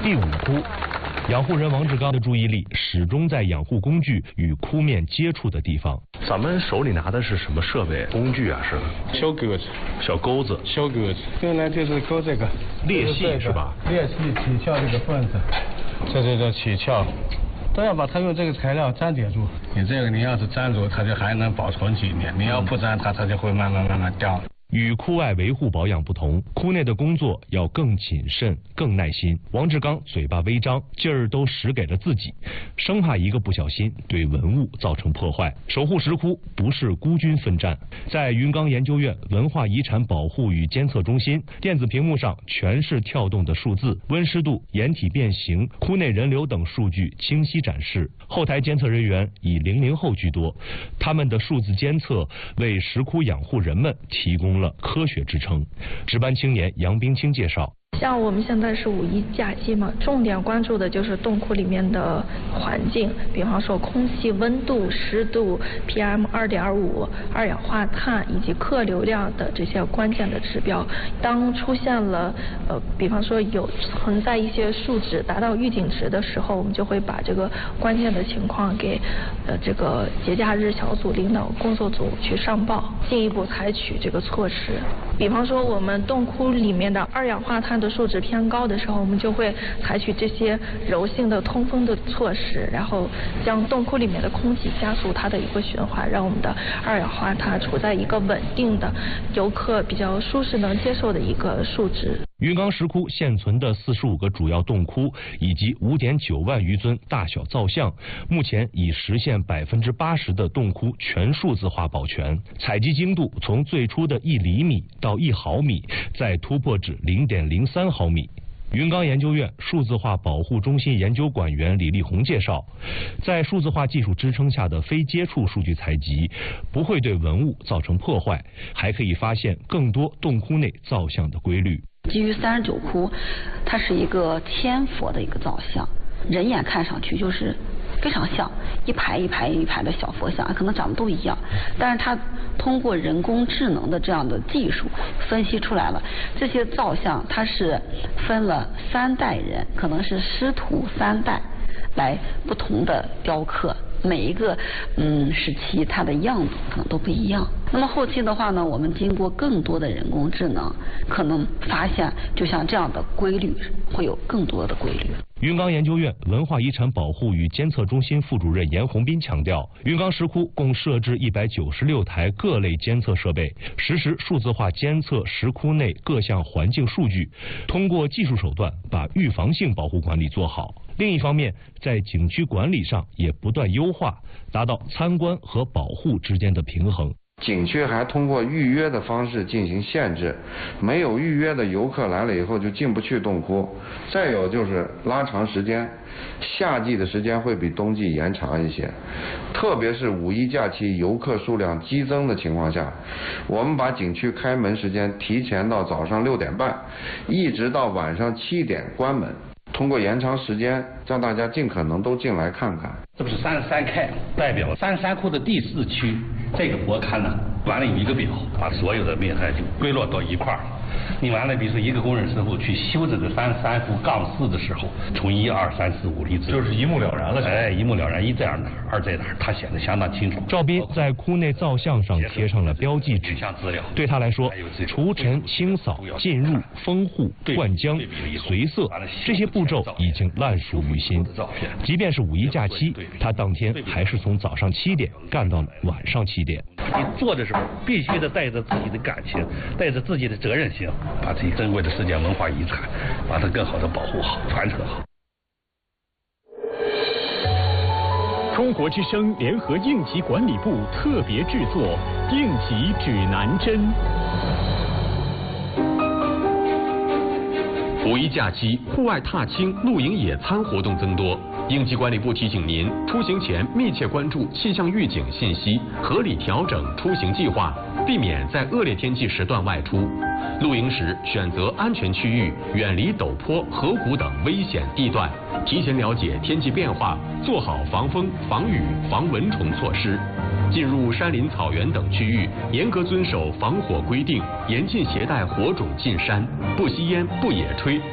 第5窟，养护人王志刚的注意力始终在养护工具与窟面接触的地方。咱们手里拿的是什么设备？工具啊，是小钩子， 小钩子， 小钩子，用来就是钩这个裂隙是吧？ 裂隙起鞘这个缝子，这起鞘。都要把它用这个材料粘叠住。你这个你要是粘住，它就还能保存几年；你要不粘它，它就会慢慢掉。 与窟外维护保养不同，窟内的工作要更谨慎、更耐心。王志刚嘴巴微张，劲儿都使给了自己，生怕一个不小心对文物造成破坏。守护石窟不是孤军奋战，在云冈研究院文化遗产保护与监测中心，电子屏幕上全是跳动的数字，温湿度、岩体变形、窟内人流等数据清晰展示。后台监测人员以00后居多，他们的数字监测为石窟养护人们提供了科学支撑。值班青年杨冰清介绍。 像我们现在是5一假期嘛，重点关注的就是洞窟里面的环境，比方说空气温度、湿度、PM2.5、二氧化碳以及客流量的这些关键的指标。当出现了比方说有存在一些数值达到预警值的时候，我们就会把这个关键的情况给这个节假日小组领导工作组去上报，进一步采取这个措施。比方说我们洞窟里面的二氧化碳的数值偏高的时候，我们就会采取这些柔性的通风的措施，然后将洞窟里面的空气加速它的一个循环，让我们的二氧化碳处在一个稳定的、游客比较舒适能接受的一个数值。 云冈石窟现存的45个主要洞窟以及5.9万余尊大小造像，目前已实现80%的洞窟全数字化保全，采集精度从最初的1厘米到1毫米，再突破至0.03毫米。云冈研究院数字化保护中心研究管员李立红介绍，在数字化技术支撑下的非接触数据采集，不会对文物造成破坏，还可以发现更多洞窟内造像的规律。 基于39窟，它是一个千佛的一个造像，人眼看上去就是非常像一排一排一排的小佛像，可能长得都一样，但是它通过人工智能的这样的技术分析出来了，这些造像它是分了3代人，可能是师徒3代来不同的雕刻，每一个时期它的样子可能都不一样。那么后期的话呢，我们经过更多的人工智能，可能发现就像这样的规律会有更多的规律。 云冈研究院文化遗产保护与监测中心副主任严宏斌强调，云冈石窟共设置196台各类监测设备，实时数字化监测石窟内各项环境数据，通过技术手段把预防性保护管理做好。另一方面，在景区管理上也不断优化，达到参观和保护之间的平衡。 景区还通过预约的方式进行限制，没有预约的游客来了以后就进不去洞窟。再有就是拉长时间，夏季的时间会比冬季延长一些，特别是5一假期游客数量激增的情况下，我们把景区开门时间提前到早上6点半，一直到晚上7点关门。通过延长时间，让大家尽可能都进来看看。 这不是33开代表33窟的第4区，这个我看呢，完了有一个表，把所有的灭害就归落到一块儿。你完了，比如说一个工人师傅去修这个33窟杠4的时候，从1、2、3、4、5例子， 就是一目了然了。 哎，一目了然，1在哪儿，2在哪儿，他显得相当清楚。 赵斌在窟内造像上贴上了标记纸，对他来说，除尘、清扫、进入、封护、灌浆、随色这些步骤已经烂熟于心。即便是5一假期，他当天还是从早上7点干到了晚上7点。 你做的时候必须得带着自己的感情，带着自己的责任心，把自己珍贵的世界文化遗产，把它更好的保护好、传承好。 中国之声联合应急管理部特别制作《应急指南针》。5一假期，户外踏青、露营、野餐活动增多。应急管理部提醒您，出行前密切关注气象预警信息，合理调整出行计划，避免在恶劣天气时段外出。露营时选择安全区域，远离陡坡、河谷等危险地段。提前了解天气变化，做好防风、防雨、防蚊虫措施。进入山林、草原等区域，严格遵守防火规定，严禁携带火种进山，不吸烟、不野炊。